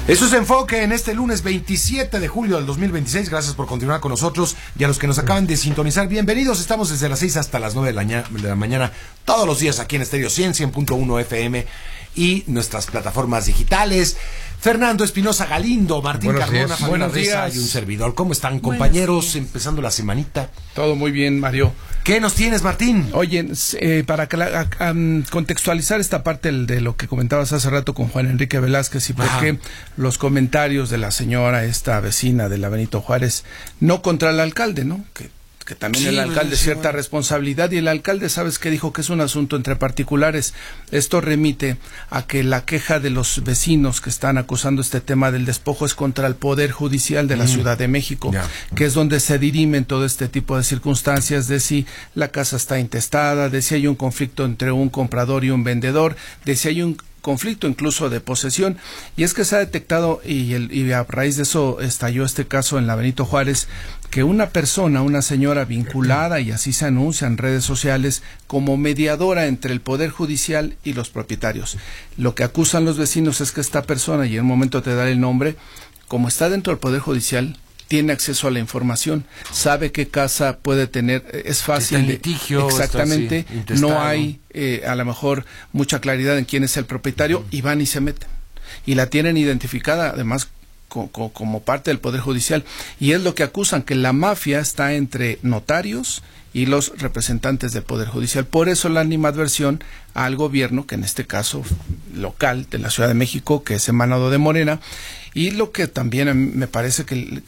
Eso es Enfoque en este lunes 27 de julio del 2026. Gracias por continuar con nosotros. Y a los que nos acaban de sintonizar, bienvenidos. Estamos desde las 6 hasta las 9 de la mañana, todos los días aquí en Estéreo 100.1 FM y nuestras plataformas digitales. Fernando Espinosa Galindo, Martín Carmona, Fabiana Reza y un servidor. ¿Cómo están, compañeros? Empezando la semanita. Todo muy bien, Mario. ¿Qué nos tienes, Martín? Oye, para contextualizar esta parte de lo que comentabas hace rato con Juan Enrique Velázquez y por qué los comentarios de la señora, esta vecina de la Benito Juárez, no contra el alcalde, ¿no? Que también el alcalde cierta responsabilidad, y el alcalde, ¿sabes qué dijo? Que es un asunto entre particulares. Esto remite a que la queja de los vecinos que están acusando este tema del despojo es contra el Poder Judicial de la Ciudad de México, que es donde se dirimen todo este tipo de circunstancias de si la casa está intestada, de si hay un conflicto entre un comprador y un vendedor, de si hay un conflicto incluso de posesión. Y es que se ha detectado, y a raíz de eso estalló este caso en la Benito Juárez, que una persona, una señora vinculada, y así se anuncia en redes sociales, como mediadora entre el Poder Judicial y los propietarios. Lo que acusan los vecinos es que esta persona, y en un momento te daré el nombre, como está dentro del Poder Judicial, tiene acceso a la información, sabe qué casa puede tener, es fácil. Está en litigio, exactamente, está así, no hay a lo mejor mucha claridad en quién es el propietario, y van y se meten. Y la tienen identificada, además, como parte del Poder Judicial, y es lo que acusan, que la mafia está entre notarios y los representantes del Poder Judicial. Por eso la animadversión al gobierno, que en este caso local de la Ciudad de México, que es emanado de Morena, y lo que también me parece que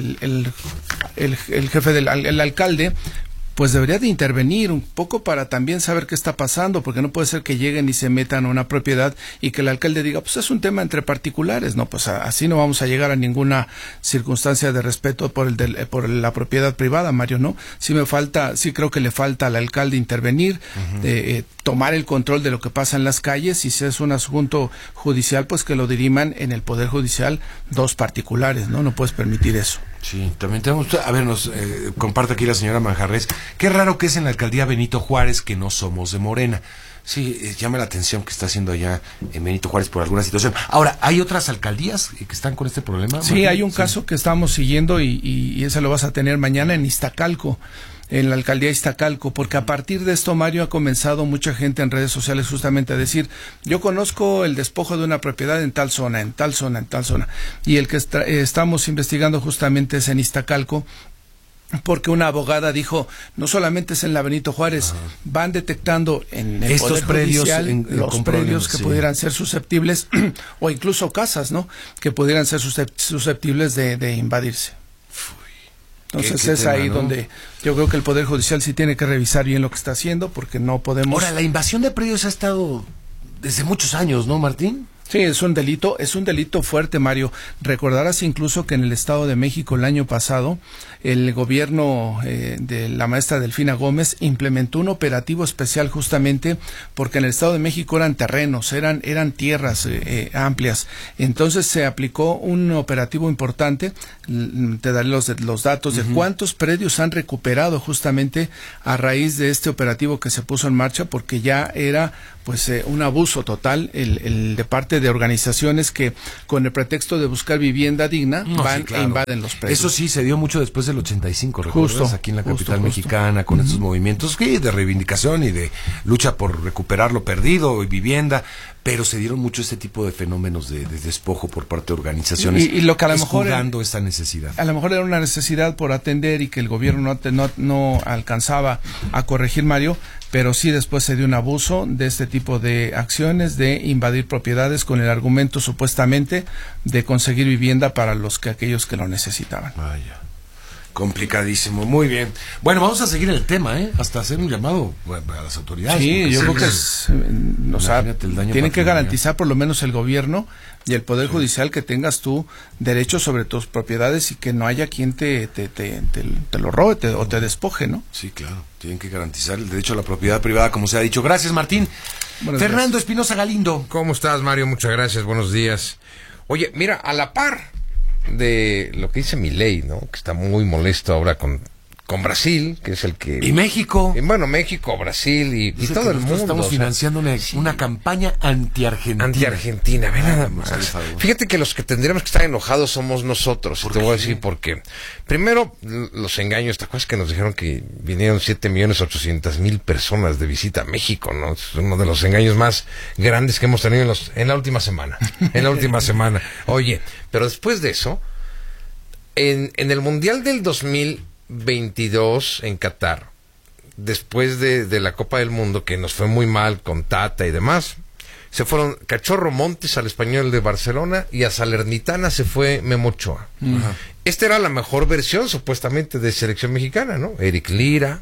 el jefe el alcalde, pues debería de intervenir un poco para también saber qué está pasando, porque no puede ser que lleguen y se metan a una propiedad y que el alcalde diga, pues es un tema entre particulares. No, pues así no vamos a llegar a ninguna circunstancia de respeto por la propiedad privada, Mario, ¿no? Sí creo que le falta al alcalde intervenir, tomar el control de lo que pasa en las calles, y si es un asunto judicial, pues que lo diriman en el Poder Judicial dos particulares, ¿no? No puedes permitir eso. Sí, también tenemos, a ver, nos comparte aquí la señora Manjarres, qué raro que es en la alcaldía Benito Juárez que no somos de Morena. Sí, llama la atención que está haciendo allá en Benito Juárez por alguna situación. Ahora, ¿hay otras alcaldías que están con este problema? Sí, Martín, hay un caso que estamos siguiendo y ese lo vas a tener mañana en Iztacalco, en la alcaldía de Iztacalco, porque a partir de esto, Mario, ha comenzado mucha gente en redes sociales justamente a decir, yo conozco el despojo de una propiedad en tal zona, en tal zona, en tal zona, y el que estamos investigando justamente es en Iztacalco, porque una abogada dijo, no solamente es en la Benito Juárez, van detectando en el estos Poder predios, Judicial los predios que pudieran ser susceptibles, o incluso casas, ¿no?, que pudieran ser susceptibles de invadirse. Entonces es ahí donde yo creo que el Poder Judicial sí tiene que revisar bien lo que está haciendo, porque no podemos... Ahora, la invasión de predios ha estado desde muchos años, ¿no, Martín? Sí, es un delito fuerte, Mario. Recordarás incluso que en el Estado de México el año pasado el gobierno de la maestra Delfina Gómez implementó un operativo especial justamente porque en el Estado de México eran terrenos, eran tierras amplias. Entonces se aplicó un operativo importante. Te daré los datos de cuántos predios han recuperado justamente a raíz de este operativo que se puso en marcha, porque ya era pues un abuso total el de parte de organizaciones que con el pretexto de buscar vivienda digna van e invaden los predios. Eso sí se dio mucho después del 85, ¿recuerdas? Aquí en la capital mexicana, con estos movimientos de reivindicación y de lucha por recuperar lo perdido y vivienda, pero se dieron mucho este tipo de fenómenos de despojo por parte de organizaciones, y lo que a lo mejor esta necesidad. A lo mejor era una necesidad por atender y que el gobierno no alcanzaba a corregir, Mario, pero sí después se dio un abuso de este tipo de acciones de invadir propiedades con el argumento supuestamente de conseguir vivienda para aquellos que lo necesitaban. Vaya. Complicadísimo, muy bien. Bueno, vamos a seguir el tema, hasta hacer un llamado a las autoridades. Sí, yo creo que tienen que garantizar por lo menos el gobierno y el Poder Judicial que tengas tú derecho sobre tus propiedades y que no haya quien te lo robe o te despoje, ¿no? Sí, claro, tienen que garantizar el derecho a la propiedad privada, como se ha dicho. Gracias, Martín. Fernando Espinosa Galindo. ¿Cómo estás, Mario? Muchas gracias, buenos días. Oye, mira, a la par de lo que dice Milei, ¿no?, que está muy molesto ahora con con Brasil, que es el que... Y México. Bueno, México, Brasil y todo el mundo. Estamos financiando una campaña anti-Argentina. Anti-Argentina, ve nada más. Fíjate que los que tendríamos que estar enojados somos nosotros. Y te voy a decir por qué. Primero, los engaños. ¿Te acuerdas que nos dijeron que vinieron 7.800.000 personas de visita a México, ¿no? Es uno de los engaños más grandes que hemos tenido en la última semana. En la última semana. Oye, pero después de eso, en el Mundial del 2022 en Qatar, después de la Copa del Mundo, que nos fue muy mal con Tata y demás, se fueron Cachorro Montes al Español de Barcelona y a Salernitana se fue Memo Ochoa. Esta era la mejor versión supuestamente de selección mexicana, ¿no? Eric Lira,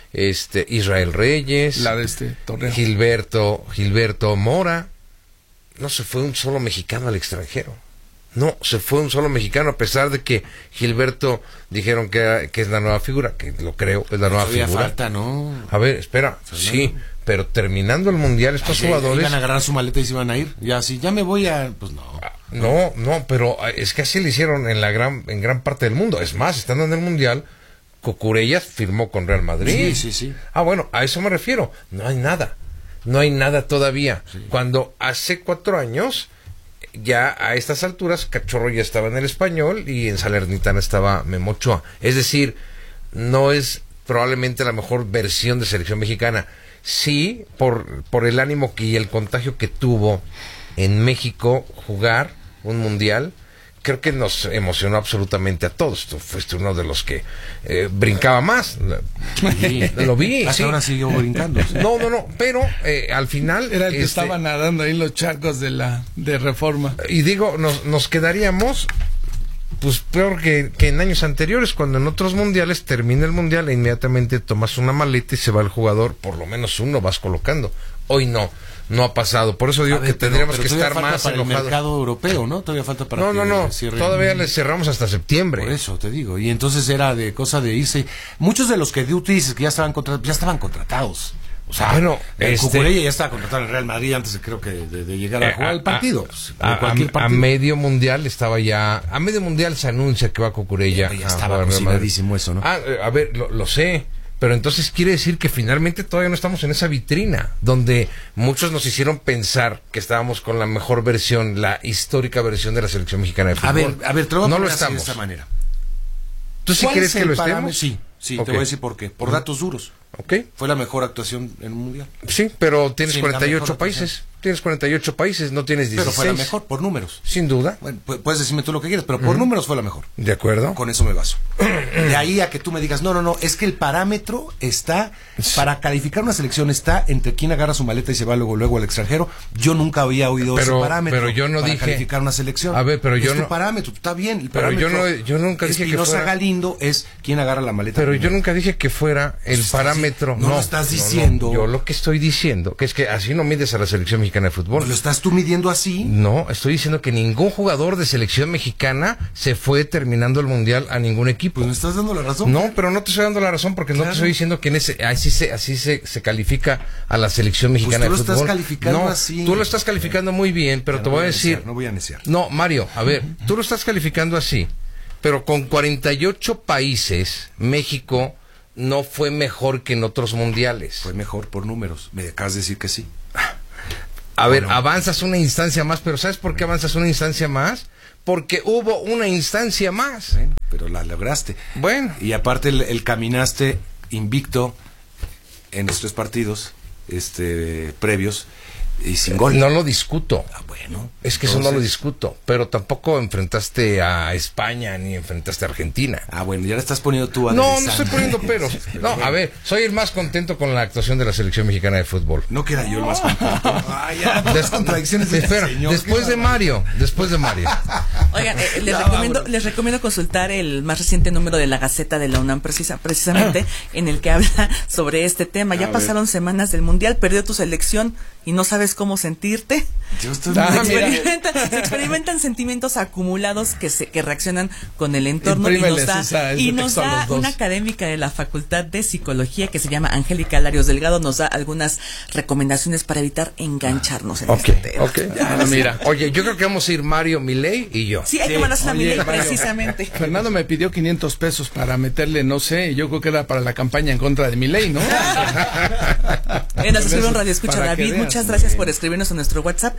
Israel Reyes, la de este torneo, Gilberto Mora. No se fue un solo mexicano al extranjero. No, se fue un solo mexicano, a pesar de que Gilberto dijeron que es la nueva figura, que lo creo, es la nueva figura. Falta, ¿no? A ver, espera, sí, pero terminando el Mundial estos jugadores... ¿Iban a agarrar su maleta y se iban a ir? Ya, si ya me voy a... Pues no. No, pero es que así lo hicieron en gran parte del mundo. Es más, estando en el Mundial, Cucurella firmó con Real Madrid. Sí. Ah, bueno, a eso me refiero. No hay nada todavía. Sí. Cuando hace 4 años... Ya a estas alturas Cachorro ya estaba en el Español y en Salernitana estaba Memo Ochoa. Es decir, no es probablemente la mejor versión de selección mexicana. Sí, por el ánimo y el contagio que tuvo en México jugar un mundial, creo que nos emocionó absolutamente a todos. Tú fuiste uno de los que brincaba más. Sí. Lo vi. Hasta ahora siguió brincando. Sí. No, pero al final... Era el que estaba nadando ahí en los charcos de Reforma. Y digo, nos quedaríamos pues peor que en años anteriores, cuando en otros mundiales termina el mundial e inmediatamente tomas una maleta y se va el jugador, por lo menos uno vas colocando. Hoy no ha pasado. Por eso digo que tendríamos que estar más para enojados. El mercado europeo, ¿no? Todavía falta para No. Todavía les cerramos hasta septiembre. Por eso te digo. Y entonces era de cosa de irse. Muchos de los que tú dices que ya estaban contratados. O sea, bueno, Cucurella ya estaba contratado en el Real Madrid antes, creo que de llegar a jugar el partido. Cualquier partido. A medio mundial estaba ya. A medio mundial se anuncia que va Cucurella. Ya estaba cocinadísimo eso, ¿no? A ver, lo sé. Pero entonces quiere decir que finalmente todavía no estamos en esa vitrina, donde muchos nos hicieron pensar que estábamos con la mejor versión, la histórica versión de la selección mexicana de fútbol. A ver, te lo voy a no poner lo estamos de esta manera. ¿Tú sí crees que lo estemos? Sí, okay. Te voy a decir por qué. Por datos duros. Okay. Fue la mejor actuación en un mundial. Sí, pero tienes 48 países. Tienes 48 países, no tienes 16. Pero fue la mejor, por números. Sin duda. Bueno, puedes decirme tú lo que quieras, pero por números fue la mejor. De acuerdo. Con eso me baso. De ahí a que tú me digas, no, es que el parámetro está, para calificar una selección, está entre quién agarra su maleta y se va luego al extranjero. Yo nunca había oído ese parámetro. Pero yo no para dije calificar una selección. A ver, pero yo es no. tu parámetro, está bien. El pero yo nunca dije que fuera. Galindo es quién agarra la maleta. Pero yo nunca dije que fuera el parámetro. No lo estás diciendo. Yo lo que estoy diciendo, que es que así no mides a la selección mexicana de fútbol. ¿Lo estás tú midiendo así? No, estoy diciendo que ningún jugador de selección mexicana se fue terminando el mundial a ningún equipo. Pues me estás dando la razón. No, pero no te estoy dando la razón porque no te estoy diciendo que así se califica a la selección mexicana de fútbol. Tú lo estás calificando así. Tú lo estás calificando muy bien, pero te voy a decir. No voy a neciar. No, Mario, a ver, tú lo estás calificando así, pero con 48 países, México no fue mejor que en otros mundiales. Fue mejor por números. Me acabas de decir que sí. A ver, avanzas una instancia más, pero ¿sabes por qué avanzas una instancia más? Porque hubo una instancia más. Bueno, pero la lograste. Bueno. Y aparte el caminaste invicto en los 3 partidos previos y sin gol. No lo discuto. Bueno. Es que entonces, eso no lo discuto. Pero tampoco enfrentaste a España ni enfrentaste a Argentina. Bueno, ya le estás poniendo tú a No estoy poniendo peros. No, a ver, soy el más contento con la actuación de la selección mexicana de fútbol. No queda yo el más contento. Contradicciones de espera, señor. Después de Mario. Oigan, les recomiendo consultar el más reciente número de la Gaceta de la UNAM precisamente en el que habla sobre este tema. Ya pasaron semanas del Mundial, perdió tu selección y no sabes cómo sentirte. Yo estoy se experimentan sentimientos acumulados que reaccionan con el entorno y nos da una académica de la Facultad de Psicología que se llama Angélica Larios Delgado, nos da algunas recomendaciones para evitar engancharnos en este tema. Mira. Oye, yo creo que vamos a ir Mario, Milei y yo. Sí, hay que mandarse a Milei precisamente. Fernando me pidió 500 pesos para meterle, no sé, yo creo que era para la campaña en contra de Milei, ¿no? Nos escribe un radio escucha David, muchas gracias por escribirnos en nuestro WhatsApp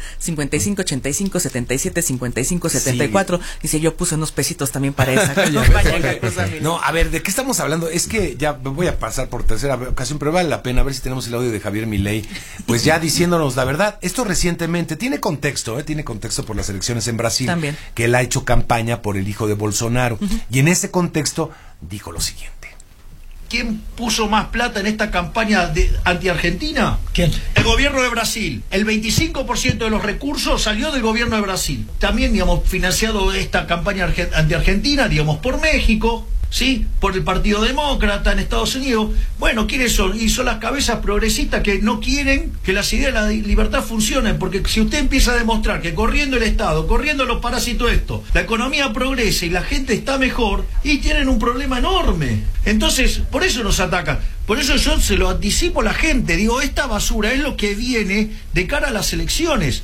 5585-77-55-74. Dice, yo puse unos pesitos también para esa campaña. No, a ver, ¿de qué estamos hablando? Es que ya voy a pasar por tercera ocasión, pero vale la pena, a ver si tenemos el audio de Javier Milei, pues ya diciéndonos la verdad. Esto recientemente tiene contexto por las elecciones en Brasil, también, que él ha hecho campaña por el hijo de Bolsonaro, y en ese contexto dijo lo siguiente. ¿Quién puso más plata en esta campaña anti-Argentina? ¿Quién? El gobierno de Brasil. El 25% de los recursos salió del gobierno de Brasil. También, digamos, financiado esta campaña anti-Argentina, digamos, por México, ¿sí? Por el Partido Demócrata en Estados Unidos. Bueno, ¿quiénes son? Y son las cabezas progresistas que no quieren que las ideas de la libertad funcionen, porque si usted empieza a demostrar que corriendo el Estado, corriendo los parásitos esto, la economía progresa y la gente está mejor, y tienen un problema enorme. Entonces, por eso nos atacan. Por eso yo se lo anticipo a la gente. Digo, esta basura es lo que viene de cara a las elecciones.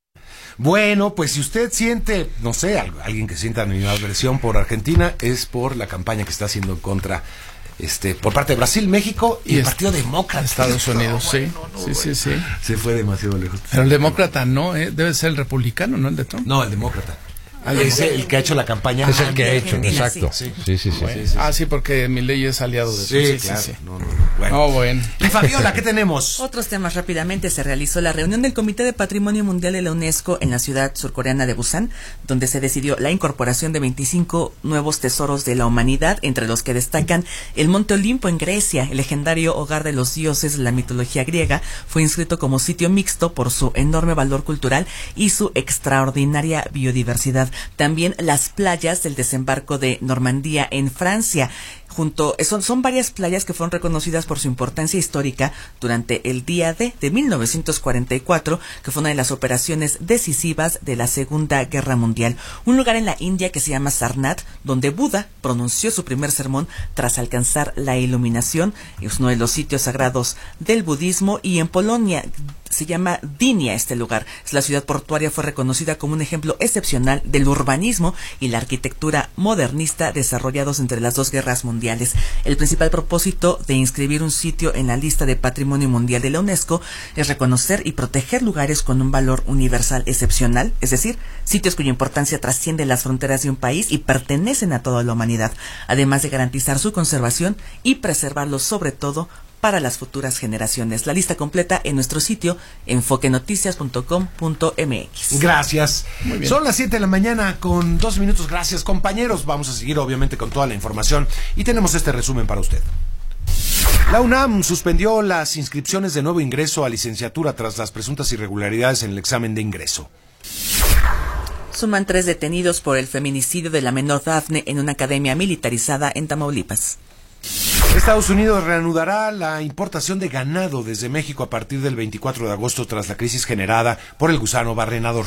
Bueno, pues si usted siente, no sé, alguien que sienta animadversión por Argentina, es por la campaña que está haciendo contra, por parte de Brasil, México y el Partido Demócrata. Estados Unidos, sí. Sí. Se fue demasiado lejos. Pero el demócrata no, debe ser el republicano, ¿no? El de Trump. No, el demócrata. Es el que ha hecho la campaña. Es el que ha hecho, Argentina, exacto. sí. Sí. Bueno. Sí, porque Milei es aliado de Sí, Trump. claro. Sí. No. Bueno. Y Fabiola, ¿qué tenemos? Otros temas rápidamente. Se realizó la reunión del Comité de Patrimonio Mundial de la UNESCO en la ciudad surcoreana de Busan, donde se decidió la incorporación de 25 nuevos tesoros de la humanidad, entre los que destacan el Monte Olimpo en Grecia, el legendario hogar de los dioses de la mitología griega. Fue inscrito como sitio mixto por su enorme valor cultural y su extraordinaria biodiversidad. También las playas del desembarco de Normandía en Francia. Son varias playas que fueron reconocidas por su importancia histórica durante el Día D de 1944, que fue una de las operaciones decisivas de la Segunda Guerra Mundial. Un lugar en la India que se llama Sarnath, donde Buda pronunció su primer sermón tras alcanzar la iluminación. Es uno de los sitios sagrados del budismo. Y en Polonia se llama Gdynia este lugar. La ciudad portuaria fue reconocida como un ejemplo excepcional del urbanismo y la arquitectura modernista desarrollados entre las dos guerras mundiales. El principal propósito de inscribir un sitio en la lista de Patrimonio Mundial de la UNESCO es reconocer y proteger lugares con un valor universal excepcional, es decir, sitios cuya importancia trasciende las fronteras de un país y pertenecen a toda la humanidad, además de garantizar su conservación y preservarlos sobre todo para las futuras generaciones. La lista completa en nuestro sitio enfoquenoticias.com.mx. Gracias. Son las 7 de la mañana con 2 minutos. Gracias, compañeros. Vamos a seguir obviamente con toda la información y tenemos este resumen para usted. La UNAM suspendió las inscripciones de nuevo ingreso a licenciatura tras las presuntas irregularidades en el examen de ingreso. Suman 3 detenidos por el feminicidio de la menor Dafne en una academia militarizada en Tamaulipas. Estados Unidos reanudará la importación de ganado desde México a partir del 24 de agosto tras la crisis generada por el gusano barrenador.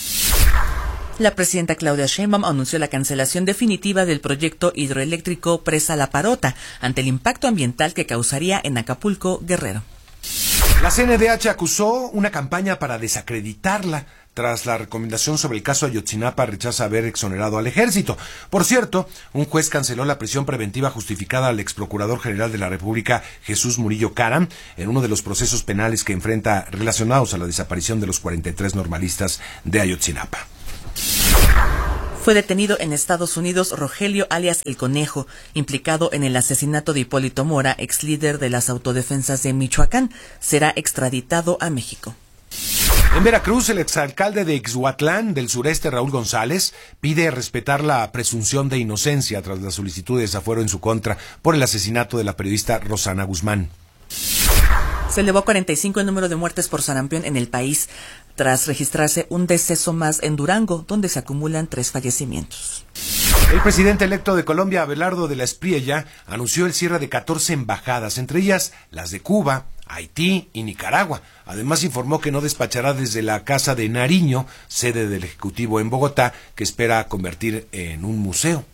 La presidenta Claudia Sheinbaum anunció la cancelación definitiva del proyecto hidroeléctrico Presa La Parota ante el impacto ambiental que causaría en Acapulco, Guerrero. La CNDH acusó una campaña para desacreditarla. Tras la recomendación sobre el caso Ayotzinapa, rechaza haber exonerado al ejército. Por cierto, un juez canceló la prisión preventiva justificada al exprocurador general de la República, Jesús Murillo Caram, en uno de los procesos penales que enfrenta relacionados a la desaparición de los 43 normalistas de Ayotzinapa. Fue detenido en Estados Unidos Rogelio alias El Conejo, implicado en el asesinato de Hipólito Mora, ex líder de las autodefensas de Michoacán. Será extraditado a México. En Veracruz, el exalcalde de Ixhuatlán del sureste, Raúl González, pide respetar la presunción de inocencia tras la solicitud de desafuero en su contra por el asesinato de la periodista Rosana Guzmán. Se elevó a 45 el número de muertes por sarampión en el país, tras registrarse un deceso más en Durango, donde se acumulan 3 fallecimientos. El presidente electo de Colombia, Abelardo de la Espriella, anunció el cierre de 14 embajadas, entre ellas las de Cuba, Haití y Nicaragua. Además informó que no despachará desde la Casa de Nariño, sede del Ejecutivo en Bogotá, que espera convertir en un museo.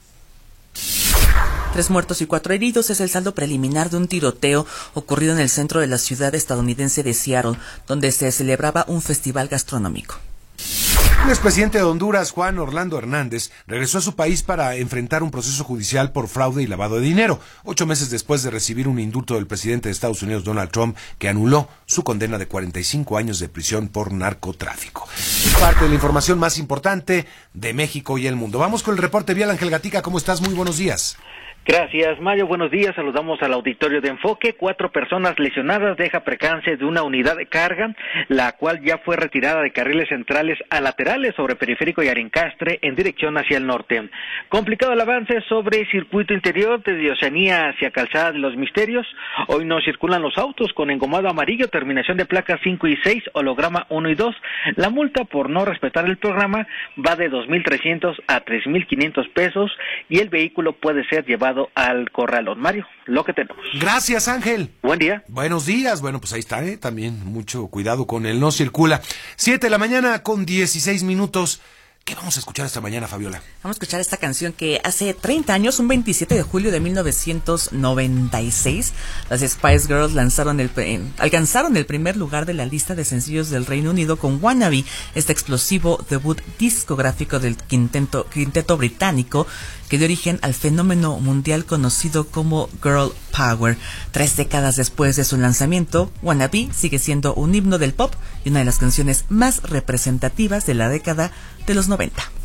3 muertos y 4 heridos es el saldo preliminar de un tiroteo ocurrido en el centro de la ciudad estadounidense de Seattle, donde se celebraba un festival gastronómico. El expresidente de Honduras, Juan Orlando Hernández, regresó a su país para enfrentar un proceso judicial por fraude y lavado de dinero, 8 meses después de recibir un indulto del presidente de Estados Unidos, Donald Trump, que anuló su condena de 45 años de prisión por narcotráfico. Parte de la información más importante de México y el mundo. Vamos con el reporte vial. Ángel Gatica, ¿cómo estás? Muy buenos días. Gracias, Mario. Buenos días. Saludamos al auditorio de Enfoque. 4 personas lesionadas deja percance de una unidad de carga, la cual ya fue retirada de carriles centrales a laterales sobre Periférico y Arincastre en dirección hacia el norte. Complicado el avance sobre circuito interior desde Oceanía hacia Calzada de los Misterios. Hoy no circulan los autos con engomado amarillo, terminación de placas 5 y 6, holograma 1 y 2. La multa por no respetar el programa va de 2,300 a 3,500 pesos y el vehículo puede ser llevado al corralón. Mario, lo que tenemos. Gracias, Ángel. Buen día. Buenos días. Bueno, pues ahí está, también mucho cuidado con el no circula. 7 de la mañana con 16 minutos. ¿Qué vamos a escuchar esta mañana, Fabiola? Vamos a escuchar esta canción que hace 30 años, un 27 de julio de 1996, las Spice Girls alcanzaron el primer lugar de la lista de sencillos del Reino Unido con Wannabe, este explosivo debut discográfico del quinteto británico que dio origen al fenómeno mundial conocido como Girl Power. 3 décadas después de su lanzamiento, Wannabe sigue siendo un himno del pop y una de las canciones más representativas de la década de los 90.